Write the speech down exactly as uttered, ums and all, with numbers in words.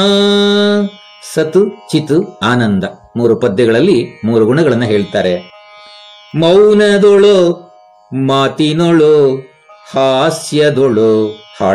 ಸತ್ ಚಿತ್ ಆನಂದ ಮೂರು ಪದ್ಯಗಳಲ್ಲಿ ಮೂರು ಗುಣಗಳನ್ನು ಹೇಳ್ತಾರೆ. ಮೌನದೊಳು ಮಾತಿನೊಳು ಹಾಸ್ಯದೊಳು